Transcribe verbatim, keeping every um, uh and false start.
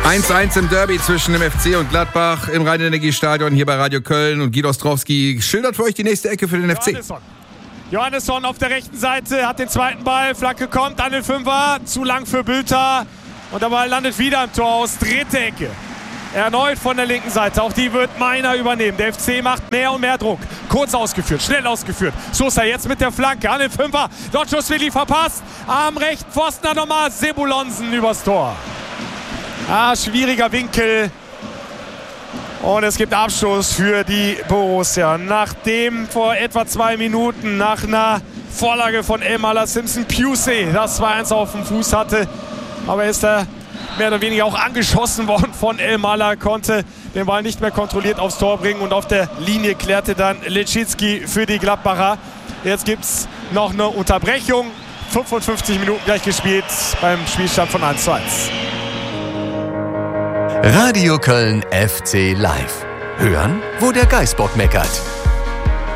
eins eins im Derby zwischen dem F C und Gladbach im Rhein-Energie-Stadion hier bei Radio Köln. Und Guido Ostrowski schildert für euch die nächste Ecke für den F C. Johannesson. Johannesson auf der rechten Seite hat den zweiten Ball. Flanke kommt an den Fünfer. Zu lang für Bülter. Und der Ball landet wieder im Tor aus. Dritte Ecke. Erneut von der linken Seite. Auch die wird Meiner übernehmen. Der F C macht mehr und mehr Druck. Kurz ausgeführt, schnell ausgeführt. Sosa jetzt mit der Flanke an den Fünfer. Dort Schusswilli verpasst. Am rechten Pfosten nochmal Sebulonsen übers Tor. Ah, schwieriger Winkel. Und es gibt Abstoß für die Borussia. Nachdem vor etwa zwei Minuten nach einer Vorlage von Elmaler Simpson Pusey das zwei eins auf dem Fuß hatte. Aber er ist da mehr oder weniger auch angeschossen worden von Elmaler, konnte den Ball nicht mehr kontrolliert aufs Tor bringen. Und auf der Linie klärte dann Lecitzki für die Gladbacher. Jetzt gibt es noch eine Unterbrechung. fünfundfünfzig Minuten gleich gespielt beim Spielstand von eins zu eins. Radio Köln F C Live. Hören, wo der Geißbock meckert.